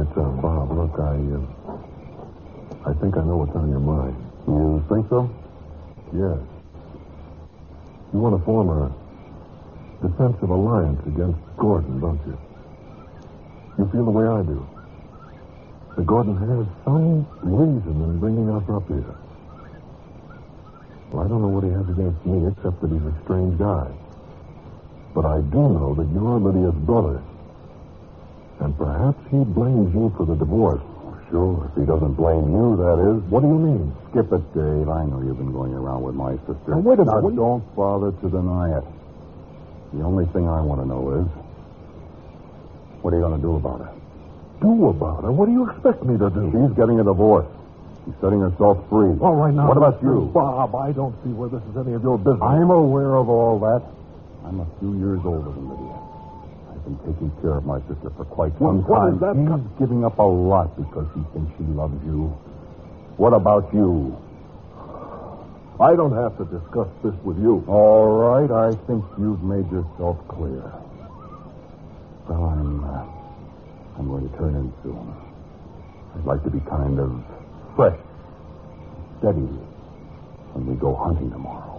right, Bob. Look, I think I know what's on your mind. You think so? Yes. You want to form a defensive alliance against Gordon, don't you? You feel the way I do. That Gordon has some reason in bringing us up here. Well, I don't know what he has against me, except that he's a strange guy. But I do know that you're Lydia's brother. And perhaps he blames you for the divorce. Sure, if he doesn't blame you, that is. What do you mean? Skip it, Dave. I know you've been going around with my sister. Now, wait a minute. Now, don't bother to deny it. The only thing I want to know is, what are you going to do about it? Do about it? What do you expect me to do? She's getting a divorce. She's setting herself free. All right, now. What about you? Bob, I don't see where this is any of your business. I'm aware of all that. I'm a few years older than Lydia. I've been taking care of my sister for quite some time. What is that? She's giving up a lot because she thinks she loves you. What about you? I don't have to discuss this with you. All right, I think you've made yourself clear. Well, I'm going to turn in soon. I'd like to be kind of fresh, steady when we go hunting tomorrow.